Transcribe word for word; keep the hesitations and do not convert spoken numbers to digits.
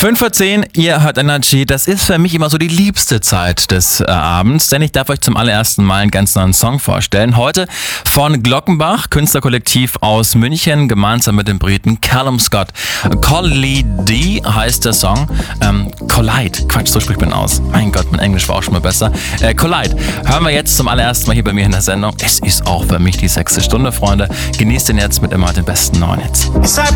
fünf vor zehn, ihr hört Energy. Das ist für mich immer so die liebste Zeit des äh, Abends, denn ich darf euch zum allerersten Mal einen ganz neuen Song vorstellen. Heute von Glockenbach, Künstlerkollektiv aus München, gemeinsam mit dem Briten Callum Scott. Collide heißt der Song. Ähm, Collide, Quatsch, so spricht man aus. Mein Gott, mein Englisch war auch schon mal besser. Äh, Collide, hören wir jetzt zum allerersten Mal hier bei mir in der Sendung. Es ist auch für mich die sechste Stunde, Freunde. Genießt den jetzt mit immer den besten neuen Hits.